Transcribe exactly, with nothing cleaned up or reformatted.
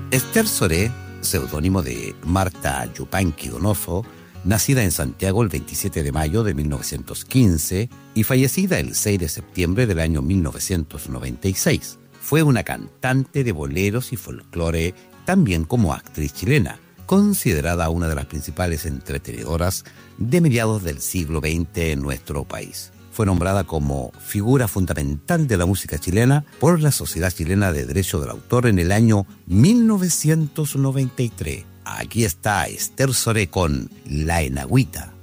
Esther Soré, seudónimo de Marta Yupanqui Donoso, nacida en Santiago el veintisiete de mayo de mil novecientos quince y fallecida el seis de septiembre del año mil novecientos noventa y seis, fue una cantante de boleros y folclore, también como actriz chilena, considerada una de las principales entretenedoras de mediados del siglo veinte en nuestro país. Fue nombrada como figura fundamental de la música chilena por la Sociedad Chilena de Derecho del Autor en el año mil novecientos noventa y tres. Aquí está Esther Soré con La Enagüita.